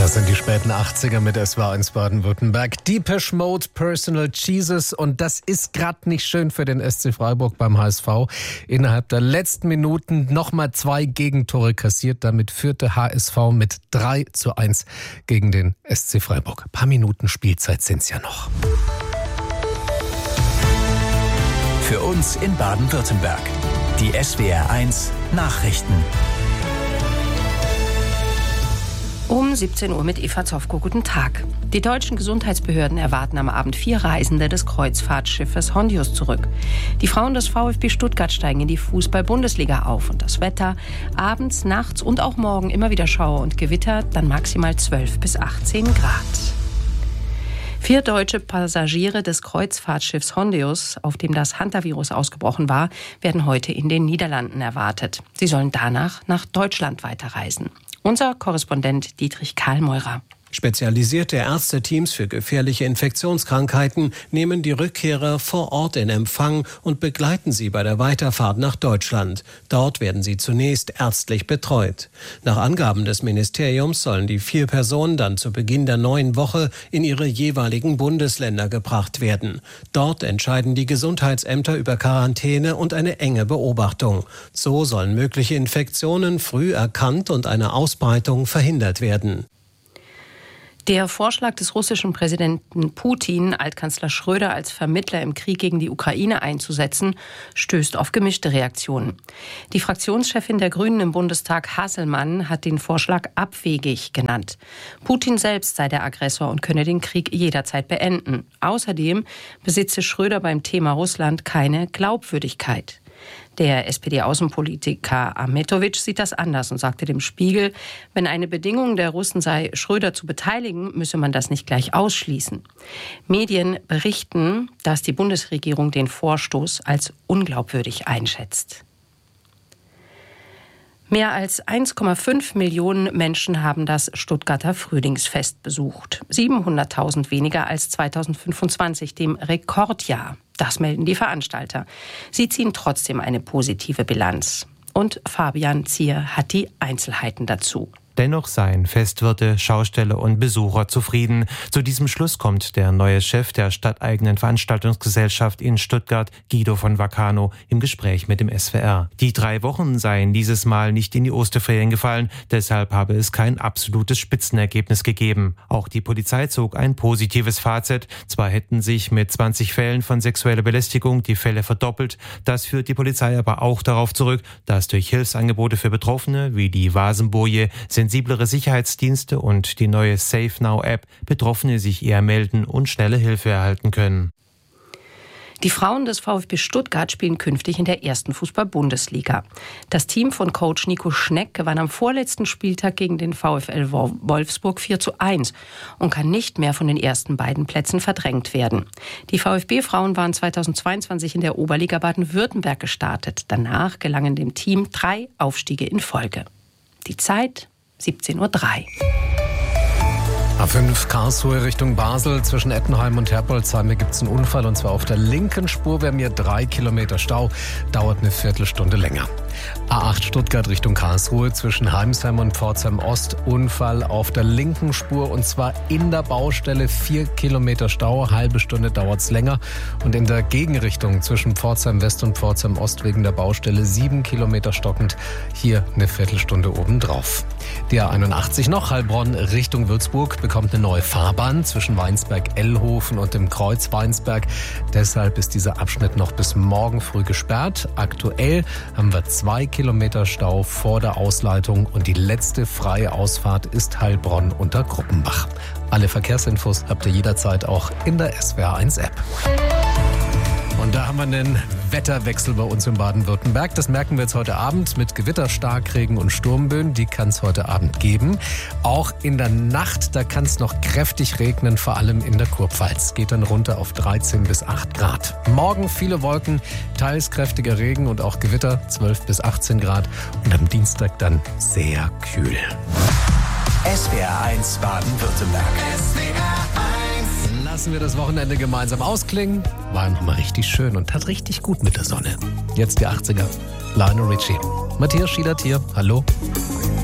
Das sind die späten 80er mit SWR1 Baden-Württemberg. Depeche Mode, Personal Jesus. Und das ist gerade nicht schön für den SC Freiburg beim HSV. Innerhalb der letzten Minuten nochmal 2 Gegentore kassiert. Damit führte HSV mit 3:1 gegen den SC Freiburg. Ein paar Minuten Spielzeit sind's ja noch. Für uns in Baden-Württemberg. Die SWR1 Nachrichten. Um 17 Uhr mit Eva Zofko. Guten Tag. Die deutschen Gesundheitsbehörden erwarten am Abend 4 Reisende des Kreuzfahrtschiffes Hondius zurück. Die Frauen des VfB Stuttgart steigen in die Fußball-Bundesliga auf. Und das Wetter abends, nachts und auch morgen immer wieder Schauer und Gewitter, dann maximal 12 bis 18 Grad. 4 deutsche Passagiere des Kreuzfahrtschiffs Hondius, auf dem das Hantavirus ausgebrochen war, werden heute in den Niederlanden erwartet. Sie sollen danach nach Deutschland weiterreisen. Unser Korrespondent Dietrich Kahlmeurer. Spezialisierte Ärzteteams für gefährliche Infektionskrankheiten nehmen die Rückkehrer vor Ort in Empfang und begleiten sie bei der Weiterfahrt nach Deutschland. Dort werden sie zunächst ärztlich betreut. Nach Angaben des Ministeriums sollen die 4 Personen dann zu Beginn der neuen Woche in ihre jeweiligen Bundesländer gebracht werden. Dort entscheiden die Gesundheitsämter über Quarantäne und eine enge Beobachtung. So sollen mögliche Infektionen früh erkannt und eine Ausbreitung verhindert werden. Der Vorschlag des russischen Präsidenten Putin, Altkanzler Schröder als Vermittler im Krieg gegen die Ukraine einzusetzen, stößt auf gemischte Reaktionen. Die Fraktionschefin der Grünen im Bundestag, Hasselmann, hat den Vorschlag abwegig genannt. Putin selbst sei der Aggressor und könne den Krieg jederzeit beenden. Außerdem besitze Schröder beim Thema Russland keine Glaubwürdigkeit. Der SPD-Außenpolitiker Ahmetovic sieht das anders und sagte dem Spiegel, wenn eine Bedingung der Russen sei, Schröder zu beteiligen, müsse man das nicht gleich ausschließen. Medien berichten, dass die Bundesregierung den Vorstoß als unglaubwürdig einschätzt. Mehr als 1,5 Millionen Menschen haben das Stuttgarter Frühlingsfest besucht. 700.000 weniger als 2025, dem Rekordjahr. Das melden die Veranstalter. Sie ziehen trotzdem eine positive Bilanz. Und Fabian Zier hat die Einzelheiten dazu. Dennoch seien Festwirte, Schausteller und Besucher zufrieden. Zu diesem Schluss kommt der neue Chef der stadteigenen Veranstaltungsgesellschaft in Stuttgart, Guido von Vacano, im Gespräch mit dem SWR. Die 3 Wochen seien dieses Mal nicht in die Osterferien gefallen, deshalb habe es kein absolutes Spitzenergebnis gegeben. Auch die Polizei zog ein positives Fazit. Zwar hätten sich mit 20 Fällen von sexueller Belästigung die Fälle verdoppelt, das führt die Polizei aber auch darauf zurück, dass durch Hilfsangebote für Betroffene wie die Vasenboje, sensiblere Sicherheitsdienste und die neue Safe Now App Betroffene sich eher melden und schnelle Hilfe erhalten können. Die Frauen des VfB Stuttgart spielen künftig in der 1. Fußball-Bundesliga. Das Team von Coach Nico Schneck gewann am vorletzten Spieltag gegen den VfL Wolfsburg 4:1 und kann nicht mehr von den ersten beiden Plätzen verdrängt werden. Die VfB-Frauen waren 2022 in der Oberliga Baden-Württemberg gestartet. Danach gelangen dem Team 3 Aufstiege in Folge. Die Zeit 17:03 Uhr. A5 Karlsruhe Richtung Basel. Zwischen Ettenheim und Herbolzheim gibt es einen Unfall, und zwar auf der linken Spur. Wir haben hier 3 Kilometer Stau, dauert eine Viertelstunde länger. A8 Stuttgart Richtung Karlsruhe. Zwischen Heimsheim und Pforzheim Ost Unfall auf der linken Spur, und zwar in der Baustelle. 4 Kilometer Stau, halbe Stunde dauert es länger. Und in der Gegenrichtung zwischen Pforzheim West und Pforzheim Ost wegen der Baustelle 7 Kilometer stockend. Hier eine Viertelstunde obendrauf. Die A81 noch, Heilbronn Richtung Würzburg, bekommt eine neue Fahrbahn zwischen Weinsberg-Ellhofen und dem Kreuz Weinsberg. Deshalb ist dieser Abschnitt noch bis morgen früh gesperrt. Aktuell haben wir 2 Kilometer Stau vor der Ausleitung, und die letzte freie Ausfahrt ist Heilbronn unter Gruppenbach. Alle Verkehrsinfos habt ihr jederzeit auch in der SWR1 App. Und da haben wir einen Wetterwechsel bei uns in Baden-Württemberg. Das merken wir jetzt heute Abend mit Gewitter, Starkregen und Sturmböen. Die kann es heute Abend geben. Auch in der Nacht, da kann es noch kräftig regnen, vor allem in der Kurpfalz. Geht dann runter auf 13 bis 8 Grad. Morgen viele Wolken, teils kräftiger Regen und auch Gewitter, 12 bis 18 Grad. Und am Dienstag dann sehr kühl. SWR1 Baden-Württemberg. Lassen wir das Wochenende gemeinsam ausklingen. War nochmal richtig schön und tat richtig gut mit der Sonne. Jetzt die 80er. Lionel Richie. Matthias Schielert hier. Hallo.